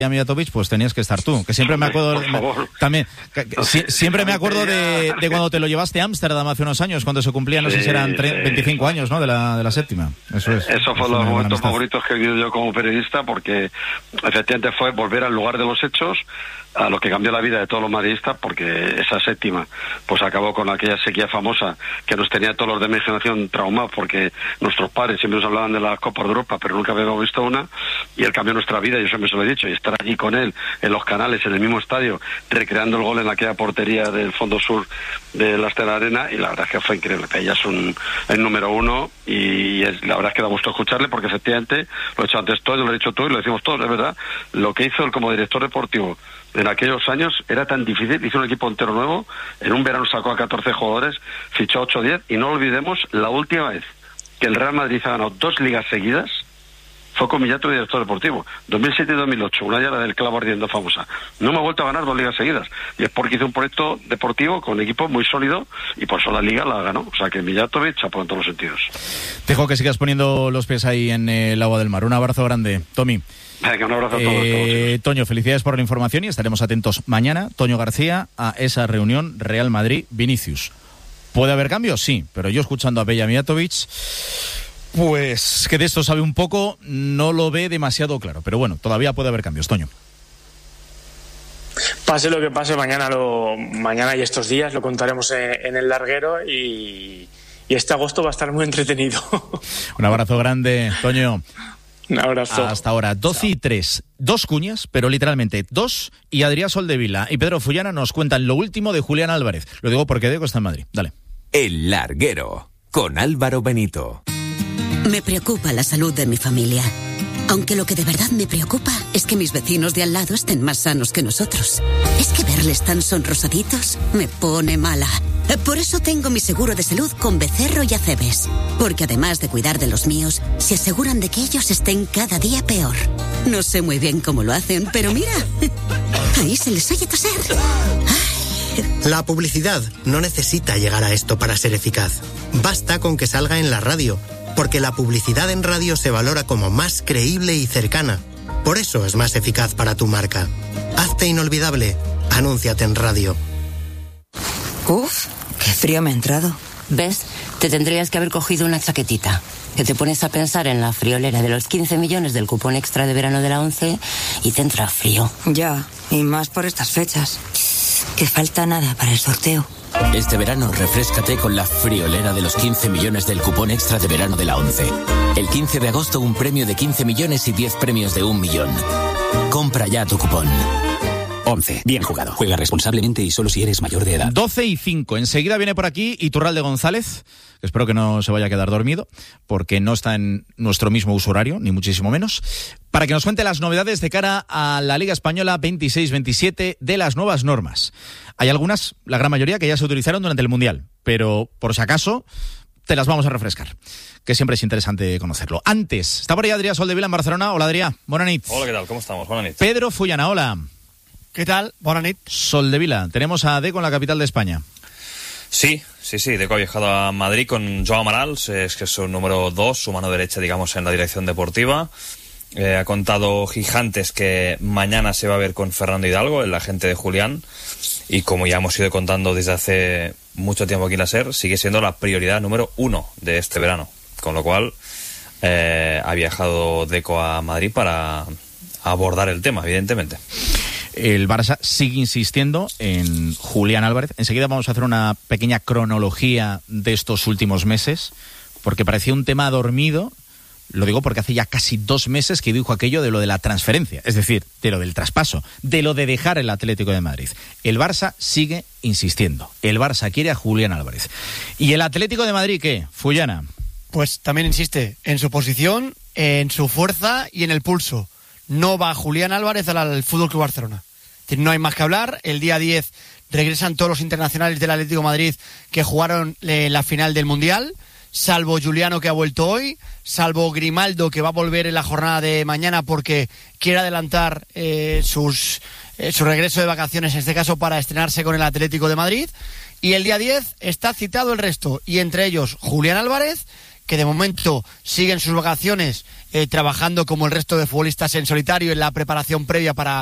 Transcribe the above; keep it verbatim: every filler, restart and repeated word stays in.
Mijatovic, pues tenías que estar tú, que siempre me acuerdo me, también que, que, si, siempre me acuerdo de, de cuando te lo llevaste a Ámsterdam hace unos años, cuando se cumplían, no sí, sé si eran tre- sí, veinticinco años, ¿no? De la, de la séptima. Eso es. Eso fue los momentos favoritos que he vivido yo como periodista, porque efectivamente fue volver al lugar de los hechos, a lo que cambió la vida de todos los madridistas, porque esa séptima pues acabó con aquella sequía famosa que nos tenía todos los de mi generación traumados, porque nuestros padres siempre nos hablaban de las Copas de Europa, pero nunca habíamos visto una, y él cambió nuestra vida, yo siempre se lo he dicho, y estar allí con él en los canales, en el mismo estadio, recreando el gol en aquella portería del fondo sur de la Estela Arena, y la verdad es que fue increíble. Ella es un el número uno, y es, la verdad es que da gusto escucharle, porque efectivamente lo he hecho antes todo, lo he dicho tú y lo decimos todos, es verdad, lo que hizo él como director deportivo en aquellos años era tan difícil. Hizo un equipo entero nuevo, en un verano sacó a catorce jugadores, fichó ocho o diez, y no olvidemos la última vez que el Real Madrid ha ganado dos ligas seguidas fue con Mijatovic, director deportivo, dos mil siete y dos mil ocho, una ya la del clavo ardiendo famosa. No me ha vuelto a ganar dos ligas seguidas, y es porque hizo un proyecto deportivo con un equipo muy sólido, y por eso la liga la ganó. O sea que Mijatovic chapó en todos los sentidos. Dejo que sigas poniendo los pies ahí en el agua del mar. Un abrazo grande, Tommy. Venga, un abrazo a todos. Eh, todos Toño, felicidades por la información, y estaremos atentos mañana, Toño García, a esa reunión Real Madrid-Vinicius. ¿Puede haber cambios? Sí, pero yo escuchando a Peja Mijatovic, pues que de esto sabe un poco, no lo ve demasiado claro. Pero bueno, todavía puede haber cambios, Toño. Pase lo que pase, mañana lo mañana y estos días lo contaremos en, en el larguero, y, y este agosto va a estar muy entretenido. Un abrazo grande, Toño. Un abrazo. Hasta ahora, doce y tres. Dos cuñas, pero literalmente dos, y Adrià Soldevila y Pedro Fullana nos cuentan lo último de Julián Álvarez. Lo digo porque Deco está en Madrid. Dale. El larguero, con Álvaro Benito. Me preocupa la salud de mi familia. Aunque lo que de verdad me preocupa es que mis vecinos de al lado estén más sanos que nosotros. Es que verles tan sonrosaditos me pone mala. Por eso tengo mi seguro de salud con Becerro y Acebes. Porque además de cuidar de los míos, se aseguran de que ellos estén cada día peor. No sé muy bien cómo lo hacen, pero mira, ahí se les oye toser. Ay. La publicidad no necesita llegar a esto para ser eficaz. Basta con que salga en la radio, porque la publicidad en radio se valora como más creíble y cercana. Por eso es más eficaz para tu marca. Hazte inolvidable. Anúnciate en radio. Uf, qué frío me ha entrado. ¿Ves? Te tendrías que haber cogido una chaquetita. Que te pones a pensar en la friolera de los quince millones del cupón extra de verano de la ONCE y te entra frío. Ya, y más por estas fechas. Que falta nada para el sorteo. Este verano refréscate con la friolera de los quince millones del cupón extra de verano de la ONCE. El quince de agosto un premio de quince millones y diez premios de un millón. Compra ya tu cupón. ONCE, bien jugado. Juega responsablemente y solo si eres mayor de edad. doce y cinco. Enseguida viene por aquí Iturralde González, que espero que no se vaya a quedar dormido, porque no está en nuestro mismo uso horario, ni muchísimo menos, para que nos cuente las novedades de cara a la Liga Española veintiséis veintisiete de las nuevas normas. Hay algunas, la gran mayoría, que ya se utilizaron durante el Mundial, pero por si acaso te las vamos a refrescar, que siempre es interesante conocerlo. Antes, está por ahí Adrià Soldevila en Barcelona. Hola, Adrià. Bona nit. Hola, ¿qué tal? ¿Cómo estamos? Bona nit. Pedro Fullana, hola. ¿Qué tal? Bona nit. Soldevila, tenemos a Deco en la capital de España. Sí, sí, sí. Deco ha viajado a Madrid con Joao Amarals, es que es su número dos, su mano derecha, digamos, en la dirección deportiva. Eh, ha contado Gigantes que mañana se va a ver con Fernando Hidalgo, el agente de Julián, y como ya hemos ido contando desde hace mucho tiempo aquí en la SER, sigue siendo la prioridad número uno de este verano. Con lo cual, eh, ha viajado Deco a Madrid para abordar el tema, evidentemente. El Barça sigue insistiendo en Julián Álvarez. Enseguida vamos a hacer una pequeña cronología de estos últimos meses, porque parecía un tema dormido. Lo digo porque hace ya casi dos meses que dijo aquello de lo de la transferencia, es decir, de lo del traspaso, de lo de dejar el Atlético de Madrid. El Barça sigue insistiendo. El Barça quiere a Julián Álvarez. ¿Y el Atlético de Madrid qué? Fullana. Pues también insiste en su posición, en su fuerza y en el pulso. No va Julián Álvarez al F C Barcelona. No hay más que hablar. El día diez regresan todos los internacionales del Atlético de Madrid que jugaron eh, la final del Mundial, salvo Juliano, que ha vuelto hoy, salvo Grimaldo, que va a volver en la jornada de mañana porque quiere adelantar eh, sus, eh, su regreso de vacaciones, en este caso para estrenarse con el Atlético de Madrid. Y el día diez está citado el resto, y entre ellos Julián Álvarez, que de momento siguen sus vacaciones eh, trabajando como el resto de futbolistas en solitario en la preparación previa para